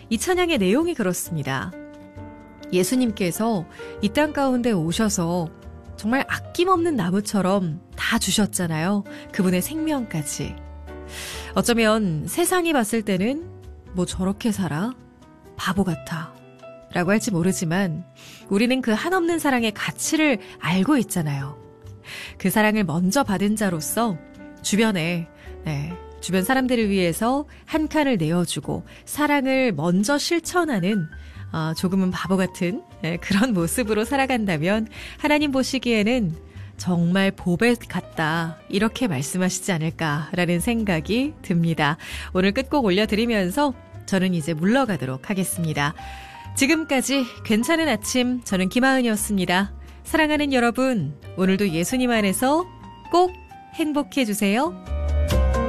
이 찬양의 내용이 그렇습니다. 예수님께서 이 땅 가운데 오셔서 정말 아낌없는 나무처럼 다 주셨잖아요. 그분의 생명까지. 어쩌면 세상이 봤을 때는 뭐 저렇게 살아? 바보 같아. 라고 할지 모르지만 우리는 그 한없는 사랑의 가치를 알고 있잖아요. 그 사랑을 먼저 받은 자로서 주변에 주변 사람들을 위해서 한 칸을 내어주고 사랑을 먼저 실천하는 조금은 바보 같은 그런 모습으로 살아간다면 하나님 보시기에는 정말 보배 같다 이렇게 말씀하시지 않을까라는 생각이 듭니다. 오늘 끝곡 올려드리면서 저는 이제 물러가도록 하겠습니다. 지금까지 괜찮은 아침, 저는 김하은이었습니다. 사랑하는 여러분, 오늘도 예수님 안에서 꼭 행복해 주세요.